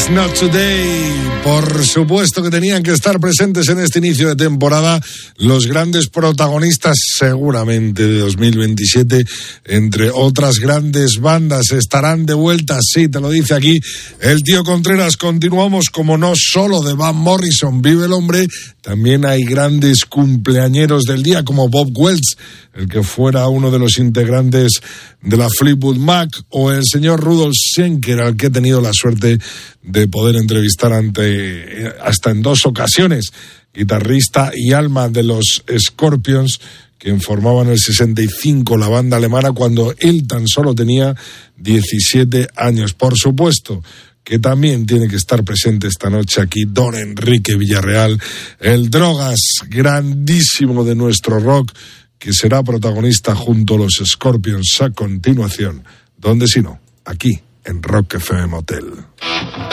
Not Today. Por supuesto que tenían que estar presentes en este inicio de temporada los grandes protagonistas seguramente de 2027, entre otras grandes bandas. Estarán de vuelta, sí, te lo dice aquí el tío Contreras. Continuamos, como no solo de Van Morrison vive el hombre, también hay grandes cumpleañeros del día como Bob Welch, el que fuera uno de los integrantes de la Fleetwood Mac, o el señor Rudolf Schenker, al que he tenido la suerte de poder entrevistar hasta en 2 ocasiones, guitarrista y alma de los Scorpions, quien formaba en el 65 la banda alemana cuando él tan solo tenía 17 años. Por supuesto que también tiene que estar presente esta noche aquí don Enrique Villarreal, el Drogas, grandísimo de nuestro rock, que será protagonista junto a los Scorpions a continuación. ¿Dónde si no? Aquí, en Rock FM Motel.